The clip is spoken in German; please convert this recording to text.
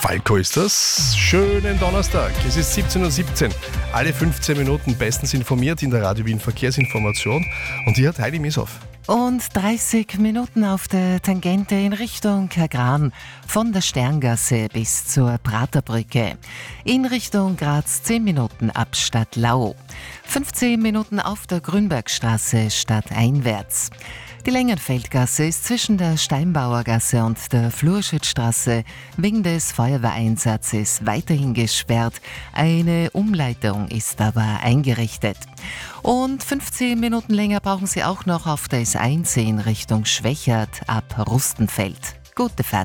Falco ist das. Schönen Donnerstag. Es ist 17:17 Uhr. Alle 15 Minuten bestens informiert in der Radio Wien Verkehrsinformation. Und die hat Heidi Mieshoff. Und 30 Minuten auf der Tangente in Richtung Kagran, von der Sterngasse bis zur Praterbrücke. In Richtung Graz 10 Minuten ab Stadtlau. 15 Minuten auf der Grünbergstraße stadteinwärts. Die Längenfeldgasse ist zwischen der Steinbauergasse und der Flurschützstraße wegen des Feuerwehreinsatzes weiterhin gesperrt. Eine Umleitung ist aber eingerichtet. Und 15 Minuten länger brauchen Sie auch noch auf der S1 in Richtung Schwächert ab Rustenfeld. Gute Fahrt.